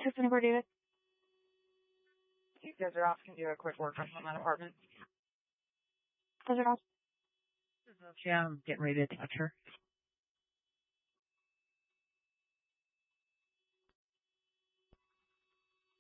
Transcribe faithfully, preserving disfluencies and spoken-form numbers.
Tiffany Davis. You guys are off. Can do a quick work on that apartment. Desert House. Yeah, I'm getting ready to touch her.